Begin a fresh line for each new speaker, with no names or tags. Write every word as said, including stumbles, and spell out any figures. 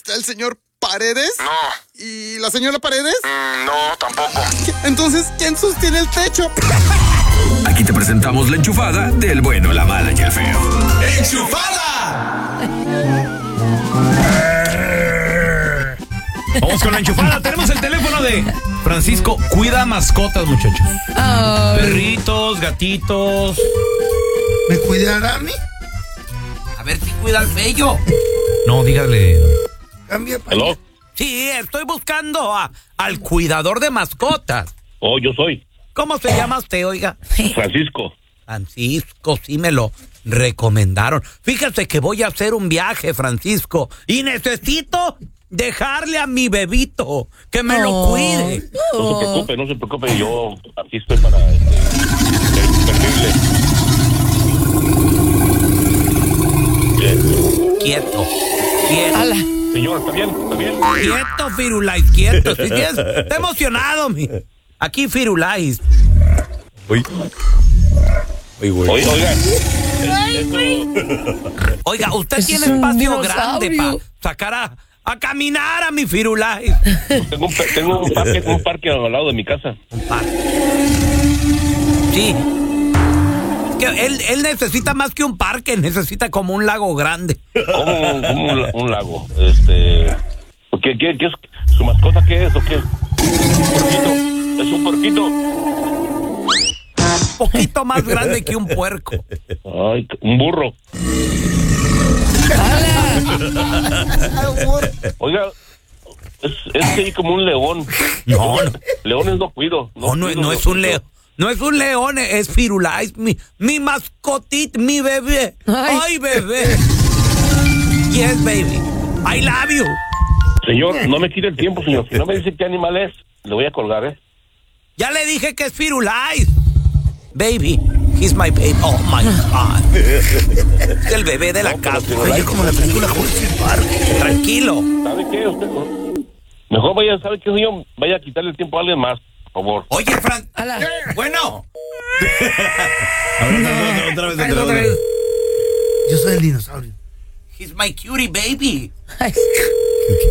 ¿Está el señor Paredes?
No.
¿Y la señora Paredes?
Mm, no, tampoco.
Entonces, ¿quién sostiene el techo?
Aquí te presentamos la enchufada del bueno, la mala y el feo.
¡Enchufada! Vamos con la enchufada. Tenemos el teléfono de Francisco. Cuida mascotas, muchachos.
Ay.
Perritos, gatitos.
¿Me cuidará a mí?
A ver si cuida al bello.
No, dígale.
Cambia para
¿Aló?
allá.
Sí, estoy buscando a, al cuidador de mascotas.
Oh, yo soy
¿Cómo se llama usted, oiga?
Francisco.
Francisco, sí me lo recomendaron. Fíjate que voy a hacer un viaje, Francisco, y necesito dejarle a mi bebito que me lo
Oh.
cuide.
No se preocupe, no se preocupe. Yo aquí estoy para este, servirle. Bien.
Quieto, quieto.
Ala.
Señor, ¿está bien? ¿Está bien?
Quieto, Firulais, quieto. Sí, sí, es- está emocionado, mi. Aquí, Firulais.
Uy. Uy, güey.
Oiga, oiga. Esto-
Oiga, usted
Ese
tiene
es un
espacio grande para
dinosaurio.
sacar a, a caminar a mi Firulais.
tengo, un, pe- tengo un parque, un parque al lado de mi casa.
Un par. Sí. Es que él, él necesita más que un parque, necesita como un lago grande.
Como, como un, un lago. Este, ¿qué, qué, qué es? ¿Su mascota qué es o qué? Un puerquito. Es un puerquito.
Un poquito más grande que un puerco.
Ay, un burro. Oiga, es, es que como un león.
No, no,
Leones no cuido.
no, no,
cuido,
no es un león. No es un león, es Firulais, mi, mi mascotita, mi bebé.
Ay.
Ay, bebé. Yes, baby. I love you.
Señor, no me quite el tiempo, señor. Si no me dice qué animal es, le voy a colgar, ¿eh?
Ya le dije que es Firulais. Baby, he's my baby. Oh, my God. Es el bebé de la
No, pero
casa.
Firulais-
Oye, como la película Jurassic Park. Tranquilo.
¿Sabe qué? Usted, mejor vaya, ¿sabe qué, señor? Vaya a quitarle el tiempo a alguien más, por favor.
Oye, Fran.
Ala.
Bueno.
Otra, otra vez, otra
Otra
vez.
vez.
Yo soy el dinosaurio.
He's my cutie baby.
Ay.